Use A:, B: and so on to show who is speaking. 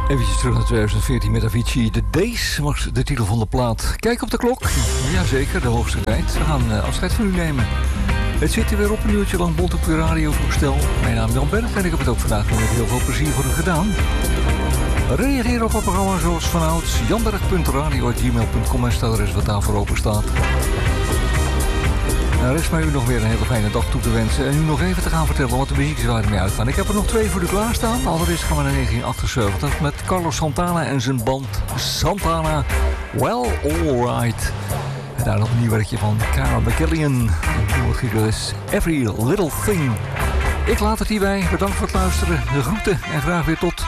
A: Even terug naar 2014 met Avicii. The Days was de titel van de plaat. Kijk op de klok. Jazeker, de hoogste tijd. We gaan afscheid van u nemen. Het zit er weer op, een uurtje lang bond op uw radiovoerstel. Mijn naam is Jan Berg en ik heb het ook vandaag met heel veel plezier voor u gedaan. Reageer op het programma zoals vanouds. janberg.radio@gmail.com en stel er eens wat daarvoor open staat. Er is mij u nog weer een hele fijne dag toe te wensen. En u nog even te gaan vertellen wat de muziek is waar we mee uitgaan. Ik heb er nog 2 voor u klaarstaan. Allereerst gaan we naar 1978 met Carlos Santana en zijn band Santana. Well, alright. En daar nog een nieuw werkje van Cara McGillian. En die is Every Little Thing. Ik laat het hierbij. Bedankt voor het luisteren. De groeten en graag weer tot